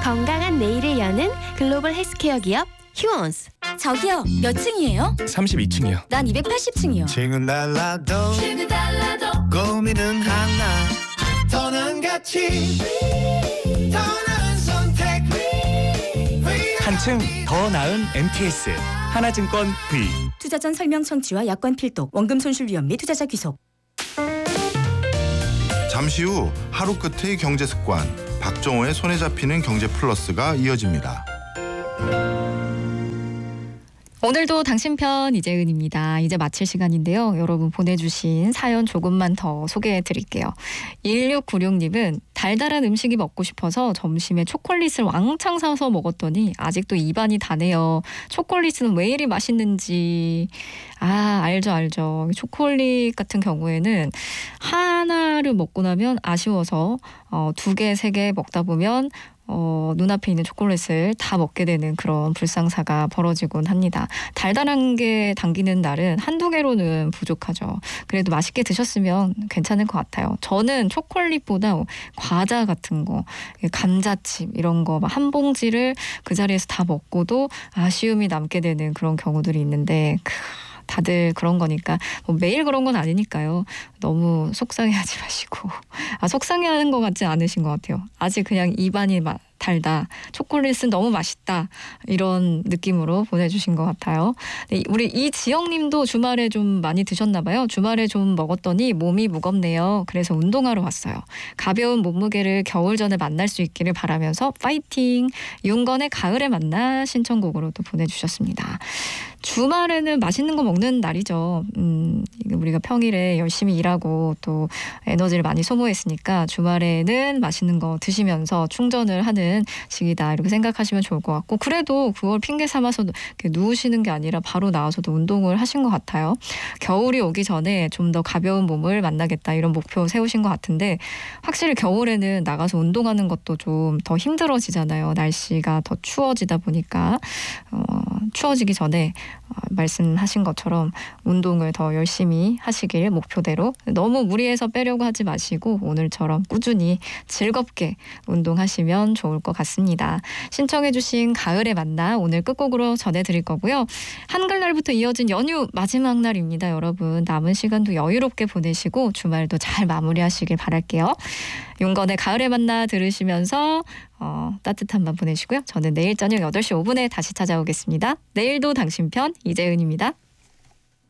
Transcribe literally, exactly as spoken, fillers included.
건강한 내일을 여는 글로벌 헬스케어 기업 휴원스. 저기요, 몇 층이에요? 삼십이 층이요. 난 이백팔십 층이요. 층은 달라도 층은 달라도 고민은 하나. 더는 가치, 더는 선택. 한층 더 나은 엠티에스 하나증권 V. 투자 전 설명 청취와 약관 필독, 원금 손실 위험 및 투자자 귀속. 잠시 후 하루 끝의 경제 습관 박정호의 손에 잡히는 경제 플러스가 이어집니다. 오늘도 당신 편 이재은입니다. 이제 마칠 시간인데요. 여러분 보내주신 사연 조금만 더 소개해 드릴게요. 일육구육님은 달달한 음식이 먹고 싶어서 점심에 초콜릿을 왕창 사서 먹었더니 아직도 입안이 다네요. 초콜릿은 왜 이리 맛있는지. 아, 알죠 알죠. 초콜릿 같은 경우에는 하나를 먹고 나면 아쉬워서 어, 두 개, 세 개 먹다 보면 어, 눈앞에 있는 초콜릿을 다 먹게 되는 그런 불상사가 벌어지곤 합니다. 달달한 게 당기는 날은 한두 개로는 부족하죠. 그래도 맛있게 드셨으면 괜찮을 것 같아요. 저는 초콜릿보다 과자 같은 거, 감자칩 이런 거 한 봉지를 그 자리에서 다 먹고도 아쉬움이 남게 되는 그런 경우들이 있는데 크, 다들 그런 거니까 뭐 매일 그런 건 아니니까요. 너무 속상해하지 마시고. 아, 속상해하는 것 같지 않으신 것 같아요. 아직 그냥 입안이 막 달다. 초콜릿은 너무 맛있다. 이런 느낌으로 보내주신 것 같아요. 네, 우리 이지영님도 주말에 좀 많이 드셨나 봐요. 주말에 좀 먹었더니 몸이 무겁네요. 그래서 운동하러 왔어요. 가벼운 몸무게를 겨울 전에 만날 수 있기를 바라면서 파이팅! 윤건의 가을에 만나 신청곡으로 또 보내주셨습니다. 주말에는 맛있는 거 먹는 날이죠. 음, 우리가 평일에 열심히 일하고 또 에너지를 많이 소모했으니까 주말에는 맛있는 거 드시면서 충전을 하는 시기다 이렇게 생각하시면 좋을 것 같고, 그래도 그걸 핑계 삼아서 이렇게 누우시는 게 아니라 바로 나와서도 운동을 하신 것 같아요. 겨울이 오기 전에 좀 더 가벼운 몸을 만나겠다 이런 목표 세우신 것 같은데, 확실히 겨울에는 나가서 운동하는 것도 좀 더 힘들어지잖아요. 날씨가 더 추워지다 보니까 어, 추워지기 전에 어, 말씀하신 것처럼 운동을 더 열심히 하시길 목표대로, 너무 무리해서 빼려고 하지 마시고 오늘처럼 꾸준히 즐겁게 운동하시면 좋을 것 같습니다. 신청해 주신 가을에 만나 오늘 끝곡으로 전해드릴 거고요. 한글날부터 이어진 연휴 마지막 날입니다. 여러분 남은 시간도 여유롭게 보내시고 주말도 잘 마무리하시길 바랄게요. 윤건의 가을에 만나 들으시면서 어, 따뜻한 밤 보내시고요. 저는 내일 저녁 여덟 시 오 분에 다시 찾아오겠습니다. 내일도 당신 편 이재은입니다.